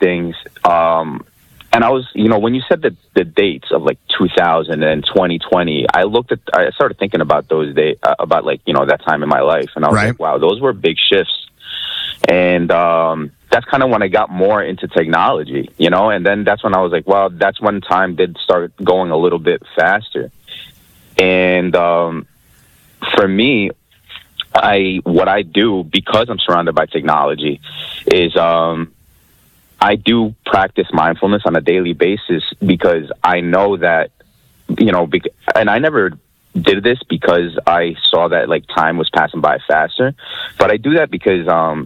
things. And I was, when you said the dates of like 2000 and 2020, I started thinking about those days, about that time in my life. And I was like, wow, those were big shifts. And that's kind of when I got more into technology, and then that's when I was like, well, that's when time did start going a little bit faster. And for me, what I do, because I'm surrounded by technology, is I do practice mindfulness on a daily basis, because I know that, and I never did this because I saw that like time was passing by faster, but I do that because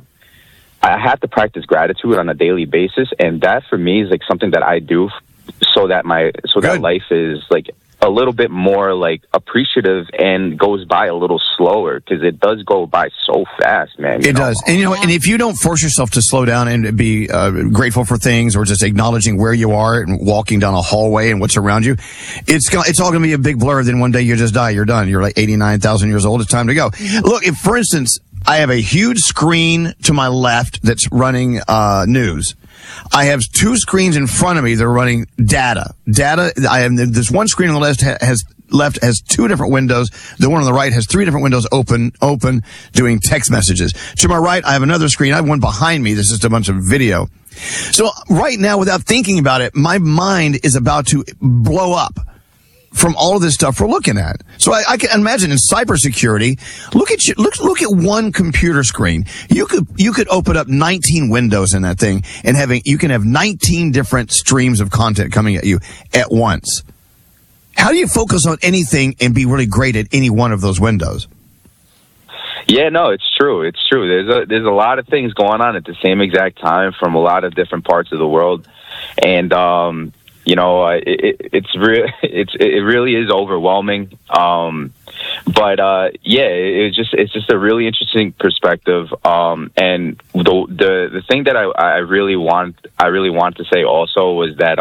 I have to practice gratitude on a daily basis, and that for me is like something that I do so that that life is like a little bit more like appreciative and goes by a little slower, because it does go by so fast, man. It does. And and if you don't force yourself to slow down and be grateful for things, or just acknowledging where you are and walking down a hallway and what's around you, it's all going to be a big blur. Then one day you just die. You're done. You're like 89,000 years old. It's time to go. Look, if, for instance, I have a huge screen to my left that's running news. I have two screens in front of me that are running data. I have this one screen on the left has two different windows. The one on the right has three different windows open, doing text messages. To my right, I have another screen. I have one behind me. There's just a bunch of video. So right now, without thinking about it, my mind is about to blow up from all of this stuff we're looking at. So I can imagine in cybersecurity, look at one computer screen. You could open up 19 windows in that thing, and you can have 19 different streams of content coming at you at once. How do you focus on anything and be really great at any one of those windows? Yeah, no, it's true. It's true. There's a lot of things going on at the same exact time from a lot of different parts of the world, and it really is overwhelming. But it's just a really interesting perspective. And the thing that I really want to say also was that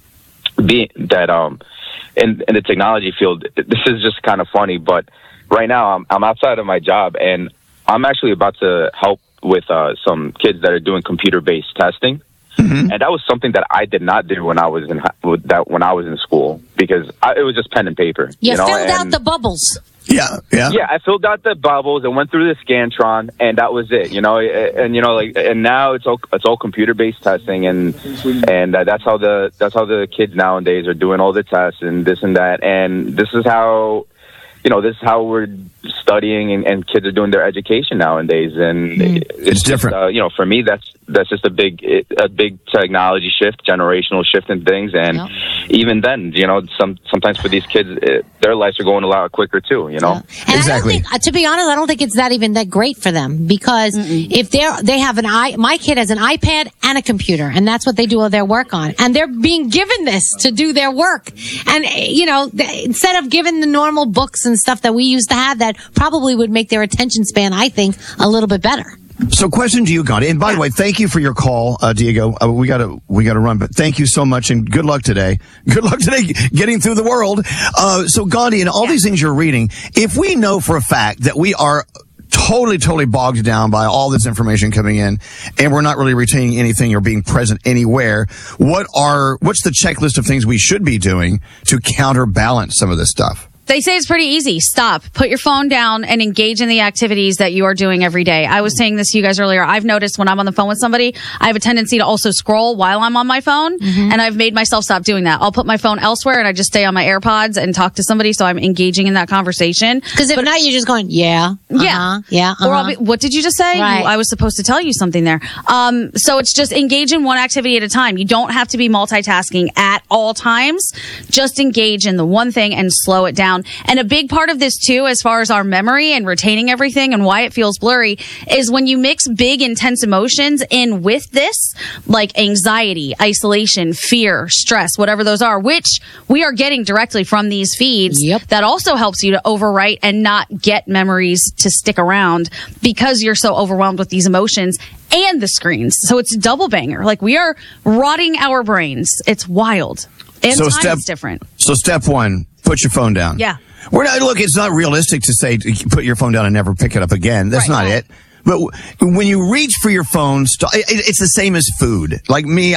in the technology field, this is just kind of funny, but right now I'm outside of my job, and I'm actually about to help with some kids that are doing computer-based testing. Mm-hmm. And that was something that I did not do when I was in school, because it was just pen and paper. You filled out the bubbles. Yeah. I filled out the bubbles and went through the Scantron, and that was it. And now it's all computer-based testing, and that's how the kids nowadays are doing all the tests and this and that. And this is how we're studying, and kids are doing their education nowadays. And it's different. Just, for me, that's just a big technology shift, generational shift in things. And even then, sometimes for these kids, their lives are going a lot quicker too. Yeah. Exactly. To be honest, I don't think it's that even that great for them, because if they have my kid has an iPad and a computer, and that's what they do all their work on, and they're being given this to do their work. And instead of given the normal books and stuff that we used to have, that probably would make their attention span, I think, a little bit better. So, question to you, Gandhi. And by the way, thank you for your call, Diego. We gotta run, but thank you so much, and good luck today. Good luck today getting through the world. So, Gandhi, and all these things you're reading, if we know for a fact that we are totally bogged down by all this information coming in, and we're not really retaining anything or being present anywhere, what's the checklist of things we should be doing to counterbalance some of this stuff? They say it's pretty easy. Stop. Put your phone down and engage in the activities that you are doing every day. I was saying this to you guys earlier. I've noticed when I'm on the phone with somebody, I have a tendency to also scroll while I'm on my phone, and I've made myself stop doing that. I'll put my phone elsewhere, and I just stay on my AirPods and talk to somebody, so I'm engaging in that conversation. Because if not, you're just going, Or I'll be, what did you just say? Right. I was supposed to tell you something there. So it's just engage in one activity at a time. You don't have to be multitasking at all times. Just engage in the one thing and slow it down. And a big part of this too, as far as our memory and retaining everything and why it feels blurry, is when you mix big, intense emotions in with this, like anxiety, isolation, fear, stress, whatever those are, which we are getting directly from these feeds. Yep. That also helps you to overwrite and not get memories to stick around, because you're so overwhelmed with these emotions and the screens. So it's a double banger. Like, we are rotting our brains. It's wild. And so time is different. So step one, put your phone down. Yeah. It's not realistic to say put your phone down and never pick it up again. That's not it. But when you reach for your phone, it's the same as food. Like me,